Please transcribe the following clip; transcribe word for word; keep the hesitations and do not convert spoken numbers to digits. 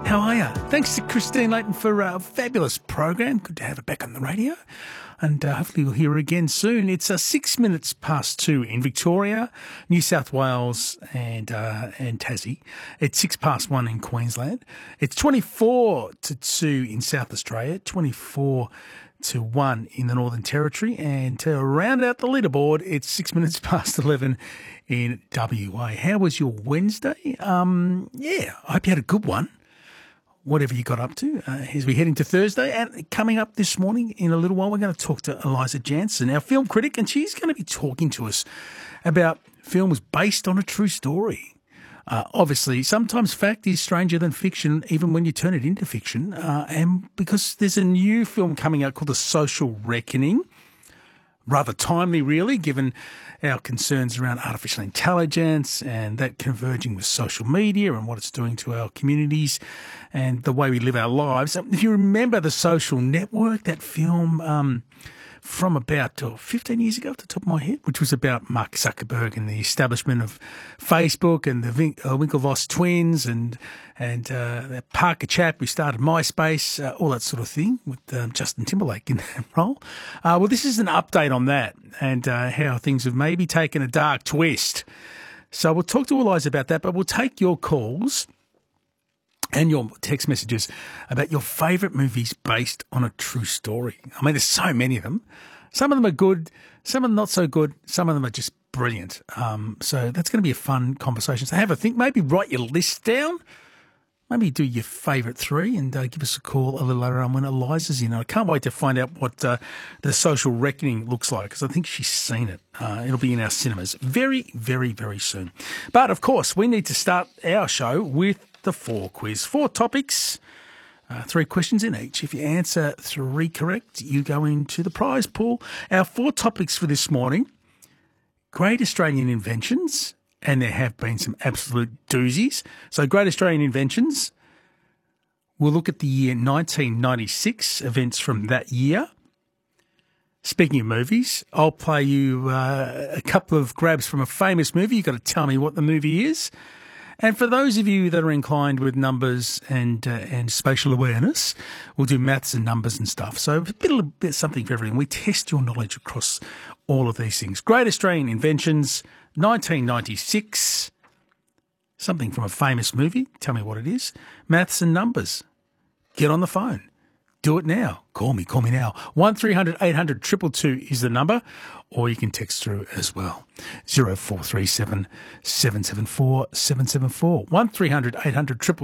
How are you? Thanks to Christine Layton for a fabulous program. Good to have her back on the radio. And uh, hopefully we'll hear her again soon. It's uh, six minutes past two in Victoria, New South Wales and uh, and Tassie. It's six past one in Queensland. It's twenty-four to two in South Australia, twenty-four to one in the Northern Territory. And to round out the leaderboard, it's six minutes past eleven in W A. How was your Wednesday? Um, yeah, I hope you had a good one. Whatever you got up to, uh, as we head into Thursday. And coming up this morning in a little while, we're going to talk to Eliza Jansen, our film critic, and she's going to be talking to us about films based on a true story. Uh, obviously, sometimes fact is stranger than fiction, even when you turn it into fiction. Uh, and because there's a new film coming out called The Social Reckoning, rather timely, really, given our concerns around artificial intelligence and that converging with social media and what it's doing to our communities and the way we live our lives. If you remember The Social Network, that film um, from about oh, fifteen years ago, off the top of my head, which was about Mark Zuckerberg and the establishment of Facebook and the Vin- uh, Winklevoss twins and and uh, that Parker chap who started MySpace, uh, all that sort of thing, with um, Justin Timberlake in that role. Uh, well, this is an update on that and uh, how things have maybe taken a dark twist. So we'll talk to Eliza about that, but we'll take your calls and your text messages about your favourite movies based on a true story. I mean, there's so many of them. Some of them are good, some of them not so good, some of them are just brilliant. Um, so that's going to be a fun conversation. So have a think, maybe write your list down, maybe do your favourite three and uh, give us a call a little later on when Eliza's in. I can't wait to find out what uh, The Social Reckoning looks like because I think she's seen it. Uh, it'll be in our cinemas very, very, very soon. But, of course, we need to start our show with the four quiz. Four topics, uh, three questions in each. If you answer three correct, you go into the prize pool. Our four topics for this morning: Great Australian Inventions, and there have been some absolute doozies. So Great Australian Inventions, we'll look at the year nineteen ninety-six, events from that year. Speaking of movies, I'll play you uh, a couple of grabs from a famous movie. You've got to tell me what the movie is. And for those of you that are inclined with numbers and uh, and spatial awareness, we'll do maths and numbers and stuff. So a bit, a bit something for everything. We test your knowledge across all of these things. Great Australian Inventions, nineteen ninety-six, something from a famous movie. Tell me what it is. Maths and numbers. Get on the phone. Do it now. Call me. Call me now. one three hundred eight hundred two two two is the number, or you can text through as well. zero four three seven seven seven four seven seven four. one three hundred eight hundred two two two.